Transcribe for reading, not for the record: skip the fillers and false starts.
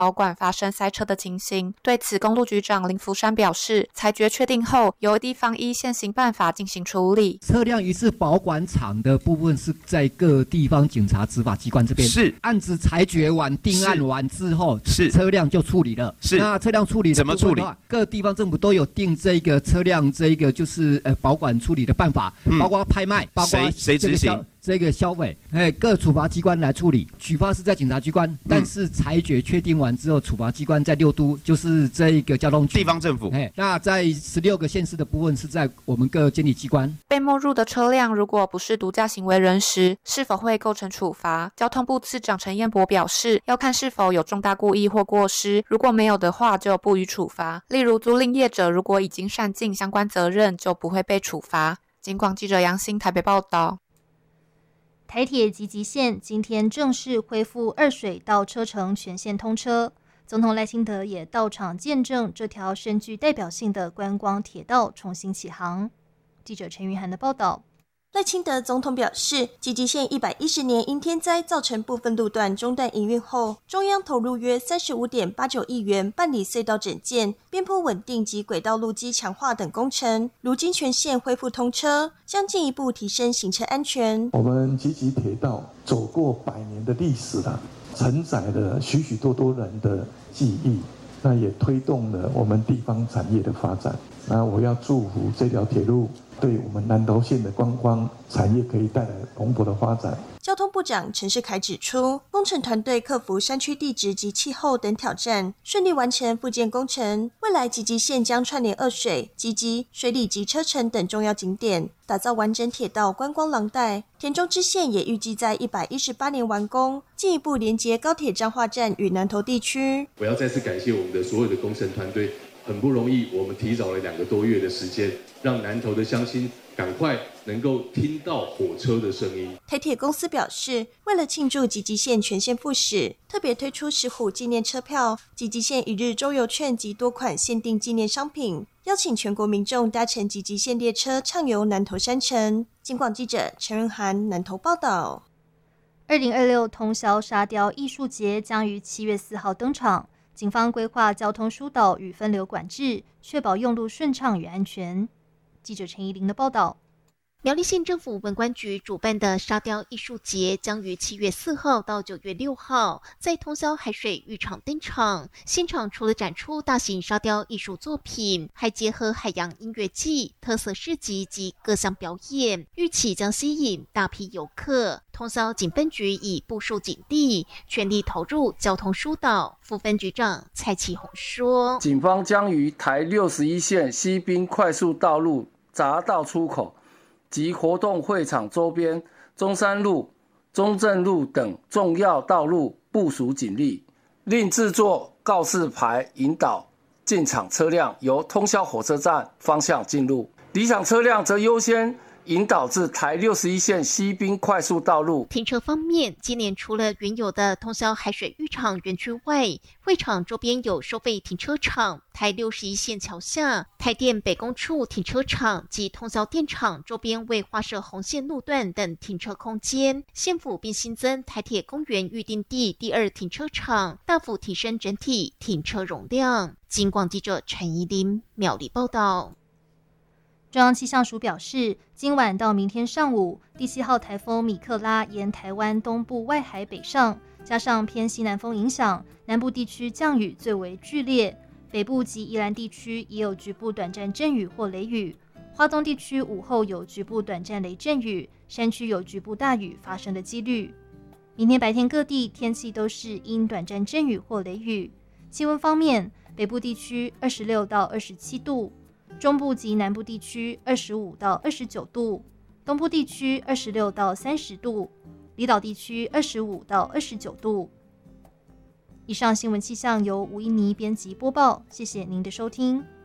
保管发生塞车的情形。对此，公路局长林福山表示，裁决确定后，由地方依现行办法进行处理。 车辆遗失保管场的部分是在各地方警察执法机关这边，是案子裁决完、定案完之后，是车辆就处理了。是那车辆处理的怎么处理？各地方政府都有定这个车辆这个就是保管处理的办法，包括拍卖，包括谁执行？这个消费，各处罚机关来处理，举发是在警察机关，但是裁决确定完之后，处罚机关在6都，就是这一个交通局地方政府。 那在16个县市的部分是在我们各监理机关。 被没入的车辆如果不是毒驾行为人时，是否会构成处罚？交通部次长陈彦博表示，要看是否有重大故意或过失，如果没有的话，就不予处罚。例如租赁业者如果已经善尽相关责任，就不会被处罚。警广记者杨欣台北报道。 台铁集集线今天正式恢复二水到车城全线通车，总统赖清德也到场见证这条深具代表性的观光铁道重新起航。记者陈云涵的报道。 赖清德总统表示，集集线110年因天灾造成部分路段中断营运后，中央投入约35.89亿元办理隧道整建、边坡稳定及轨道路基强化等工程。如今全线恢复通车，将进一步提升行车安全。 我们集集铁道走过100年的历史了，承载了许许多多人的记忆，那也推动了我们地方产业的发展。那我要祝福这条铁路对我们南投县的观光产业可以带来蓬勃的发展。 交通部长陈世凯指出，工程团队克服山区地质及气候等挑战，顺利完成复建工程。未来集集线将串联二水、集集、水里及车城等重要景点，打造完整铁道观光廊带。田中支线也预计在118年完工，进一步连接高铁彰化站与南投地区。 我要再次感谢我们的所有的工程团队，很不容易，我们提早了2个多月的时间，让南投的乡亲赶快能够听到火车的声音。 台铁公司表示，为了庆祝集集线全线复驶，特别推出石虎纪念车票、集集线一日周游券及多款限定纪念商品，邀请全国民众搭乘集集线列车畅游南投山城。警广记者陈润涵南投报道。 2026通宵沙雕艺术节将于7月4号登场。警方规划交通疏导与分流管制，确保用路顺畅与安全。记者陈怡玲的报道。 苗栗县政府文管局主办的沙雕艺术节将于7月4号到9月6号在通霄海水浴场登场。现场除了展出大型沙雕艺术作品，还结合海洋音乐季、特色市集及各项表演，预期将吸引大批游客。通霄警分局已部署警力，全力投入交通疏导。副分局长蔡启宏说， 警方将于台61线西滨快速道路匝道出口及活动会场周边、中山路、中正路等重要道路部署警力，另制作告示牌引导进场车辆由通霄火车站方向进入，离场车辆则优先引导至台61线西滨快速道路。 停车方面，今年除了原有的通霄海水浴场园区外，会场周边有收费停车场、台61线桥下、台电北工处停车场及通霄电厂周边未划设红线路段等停车空间。县府并新增台铁公园预定地第2停车场，大幅提升整体停车容量。警广记者陈怡琳苗栗报道。 中央气象署表示，今晚到明天上午，第7号台风米克拉沿台湾东部外海北上，加上偏西南风影响，南部地区降雨最为剧烈，北部及宜兰地区也有局部短暂阵雨或雷雨，花东地区午后有局部短暂雷阵雨，山区有局部大雨发生的几率。明天白天各地天气都是因短暂阵雨或雷雨。气温方面，北部地区26到27度。中部及南部地区25到29度，东部地区26到30度，离岛地区25到29度。以上新闻气象由吴一妮编辑播报，谢谢您的收听。